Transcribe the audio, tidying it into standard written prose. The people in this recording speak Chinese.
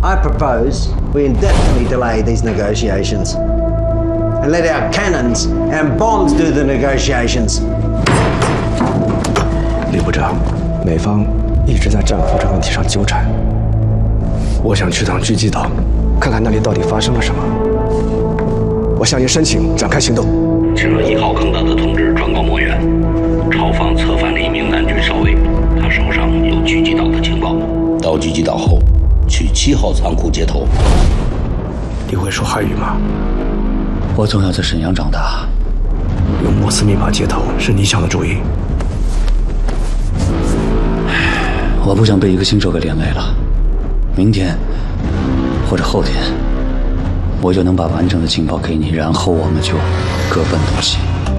I propose we indefinitely delay these negotiations and let our cannons and bombs do the negotiations. 李部长，美方一直在战俘这问题上纠缠。我想去趟狙击岛，看看那里到底发生了什么。我向您申请展开行动。 请让1号坑道的同志转告莫远，朝方策反了一名南军少尉，他手上有狙击岛的情报。到狙击岛后，去7号仓库接头。 你会说汉语吗？ 我从小在沈阳长大。 用摩斯密码接头是你想的主意。 我不想被一个新手给连累了。明天或者后天，我就能把完整的情报给你，然后我们就各奔东西。